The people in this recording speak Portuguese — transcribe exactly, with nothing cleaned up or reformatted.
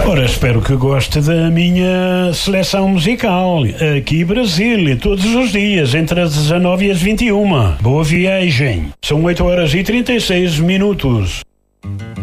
Ora, espero que goste da minha seleção musical. Aqui Brasil, todos os dias, entre as dezanove e as vinte e uma. Boa viagem. São oito horas e trinta e seis minutos.